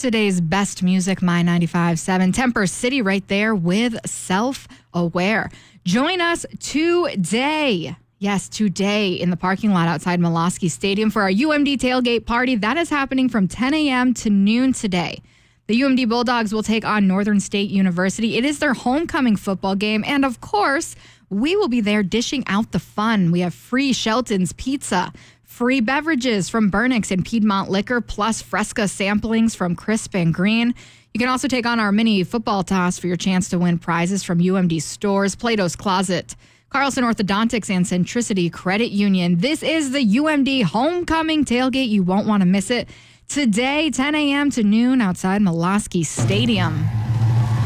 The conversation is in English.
Today's best music, My 95.7. Temper City right there with Self-Aware. Join us today. Yes, today in the parking lot outside Molosky Stadium for our UMD tailgate party. That is happening from 10 a.m. to noon today. The UMD Bulldogs will take on Northern State University. It is their homecoming football game. And of course, we will be there dishing out the fun. We have free Shelton's Pizza, free beverages from Burnix and Piedmont Liquor, plus Fresca samplings from Crisp and Green. You can also take on our mini football toss for your chance to win prizes from UMD stores, Plato's Closet, Carlson Orthodontics, and Centricity Credit Union. This is the UMD homecoming tailgate. You won't want to miss it. Today, 10 a.m. to noon outside Molosky Stadium.